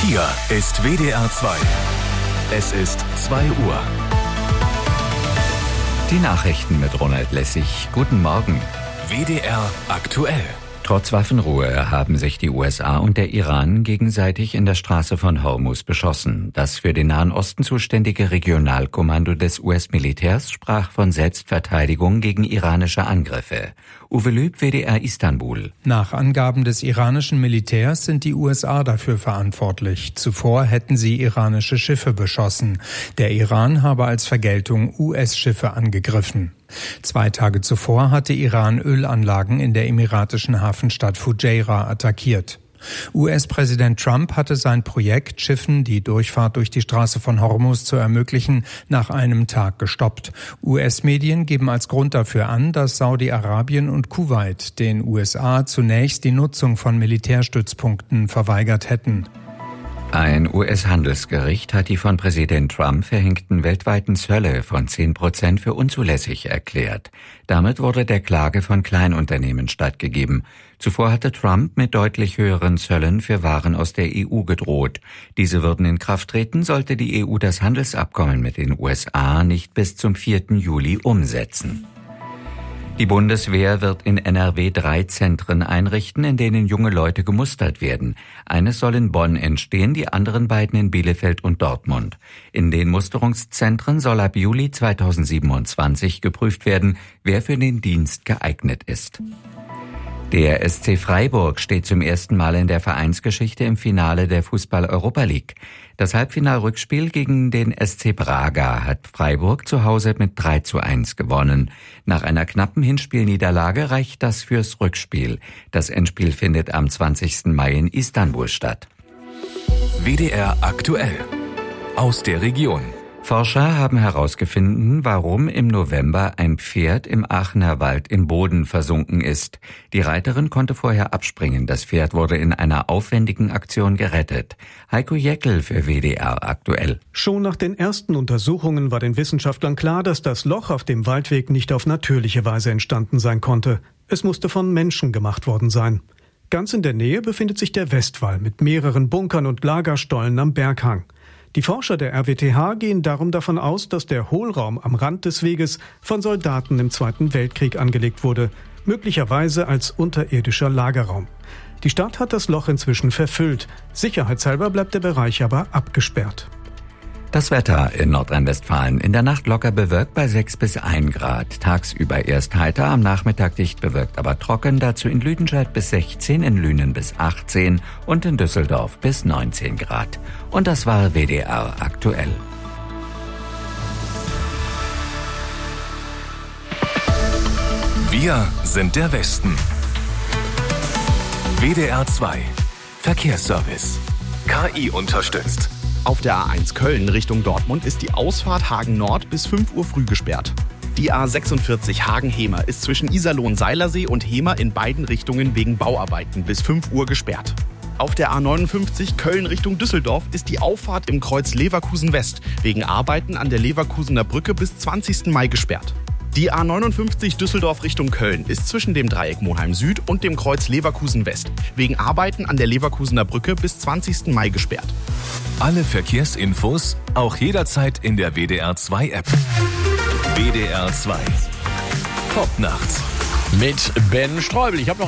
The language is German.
Hier ist WDR 2. Es ist 2 Uhr. Die Nachrichten mit Ronald Lessig. Guten Morgen. WDR aktuell. Trotz Waffenruhe haben sich die USA und der Iran gegenseitig in der Straße von Hormuz beschossen. Das für den Nahen Osten zuständige Regionalkommando des US-Militärs sprach von Selbstverteidigung gegen iranische Angriffe. Uwe Lüb, WDR Istanbul. Nach Angaben des iranischen Militärs sind die USA dafür verantwortlich. Zuvor hätten sie iranische Schiffe beschossen. Der Iran habe als Vergeltung US-Schiffe angegriffen. 2 Tage zuvor hatte Iran Ölanlagen in der emiratischen Hafenstadt Fujairah attackiert. US-Präsident Trump hatte sein Projekt, Schiffen die Durchfahrt durch die Straße von Hormuz zu ermöglichen, nach einem Tag gestoppt. US-Medien geben als Grund dafür an, dass Saudi-Arabien und Kuwait den USA zunächst die Nutzung von Militärstützpunkten verweigert hätten. Ein US-Handelsgericht hat die von Präsident Trump verhängten weltweiten Zölle von 10% für unzulässig erklärt. Damit wurde der Klage von Kleinunternehmen stattgegeben. Zuvor hatte Trump mit deutlich höheren Zöllen für Waren aus der EU gedroht. Diese würden in Kraft treten, sollte die EU das Handelsabkommen mit den USA nicht bis zum 4. Juli umsetzen. Die Bundeswehr wird in NRW 3 Zentren einrichten, in denen junge Leute gemustert werden. Eines soll in Bonn entstehen, die anderen beiden in Bielefeld und Dortmund. In den Musterungszentren soll ab Juli 2027 geprüft werden, wer für den Dienst geeignet ist. Der SC Freiburg steht zum ersten Mal in der Vereinsgeschichte im Finale der Fußball-Europa League. Das Halbfinalrückspiel gegen den SC Braga hat Freiburg zu Hause mit 3:1 gewonnen. Nach einer knappen Hinspielniederlage reicht das fürs Rückspiel. Das Endspiel findet am 20. Mai in Istanbul statt. WDR aktuell. Aus der Region. Forscher haben herausgefunden, warum im November ein Pferd im Aachener Wald im Boden versunken ist. Die Reiterin konnte vorher abspringen. Das Pferd wurde in einer aufwendigen Aktion gerettet. Heiko Jeckel für WDR aktuell. Schon nach den ersten Untersuchungen war den Wissenschaftlern klar, dass das Loch auf dem Waldweg nicht auf natürliche Weise entstanden sein konnte. Es musste von Menschen gemacht worden sein. Ganz in der Nähe befindet sich der Westwall mit mehreren Bunkern und Lagerstollen am Berghang. Die Forscher der RWTH gehen darum davon aus, dass der Hohlraum am Rand des Weges von Soldaten im Zweiten Weltkrieg angelegt wurde, möglicherweise als unterirdischer Lagerraum. Die Stadt hat das Loch inzwischen verfüllt. Sicherheitshalber bleibt der Bereich aber abgesperrt. Das Wetter in Nordrhein-Westfalen. In der Nacht locker bewölkt bei 6 bis 1 Grad. Tagsüber erst heiter, am Nachmittag dicht bewölkt, aber trocken. Dazu in Lüdenscheid bis 16, in Lünen bis 18 und in Düsseldorf bis 19 Grad. Und das war WDR aktuell. Wir sind der Westen. WDR 2. Verkehrsservice. KI unterstützt. Auf der A1 Köln Richtung Dortmund ist die Ausfahrt Hagen Nord bis 5 Uhr früh gesperrt. Die A46 Hagen-Hemer ist zwischen Iserlohn-Seilersee und Hemer in beiden Richtungen wegen Bauarbeiten bis 5 Uhr gesperrt. Auf der A59 Köln Richtung Düsseldorf ist die Auffahrt im Kreuz Leverkusen West wegen Arbeiten an der Leverkusener Brücke bis 20. Mai gesperrt. Die A59 Düsseldorf Richtung Köln ist zwischen dem Dreieck Monheim Süd und dem Kreuz Leverkusen West wegen Arbeiten an der Leverkusener Brücke bis 20. Mai gesperrt. Alle Verkehrsinfos auch jederzeit in der WDR 2 App. WDR 2. Top nachts. Mit Ben Streubel. Ich habe noch